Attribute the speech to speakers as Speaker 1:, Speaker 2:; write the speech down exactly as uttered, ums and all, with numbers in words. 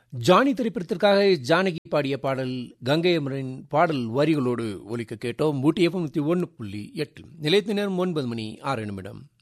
Speaker 1: Johnny திரைப்படத்திற்காக ஜானகி பாடிய பாடல் கங்கை அமரன் பாடல் வரிகளோடு ஒலிக்க கேட்டோம். ஊட்டி எஃப்எம் நூற்றி ஒன்று புள்ளி எட்டு நிலையத்தினர் ஒன்பது மணி ஆறு நிமிடம்.